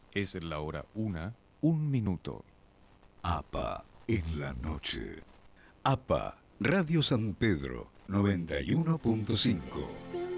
Es la hora 1:01. APA en la noche. APA, Radio San Pedro 91.5.